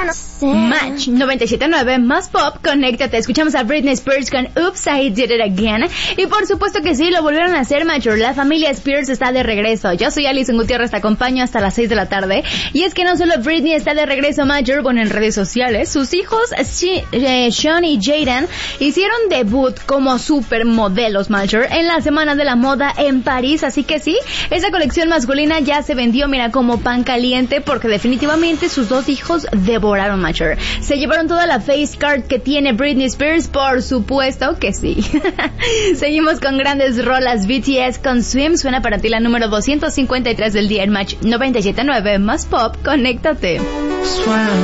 Match 97.9 más pop, conéctate. Escuchamos a Britney Spears con Oops, I Did It Again. Y por supuesto que sí, lo volvieron a hacer, Major. La familia Spears está de regreso. Yo soy Alison Gutiérrez, te acompaño hasta las 6 de la tarde. Y es que no solo Britney está de regreso, Major, bueno, en redes sociales, sus hijos, Sean y Jaden, hicieron debut como supermodelos, Major, en la Semana de la Moda en París. Así que sí, esa colección masculina ya se vendió, mira, como pan caliente, porque definitivamente sus dos hijos devoraron, Major. Se llevaron toda la face card que tiene Britney Spears, por supuesto que sí. Seguimos con grandes rolas. BTS con Swim suena para ti, la número 253 del día en Match 97.9 más pop, conéctate. Swam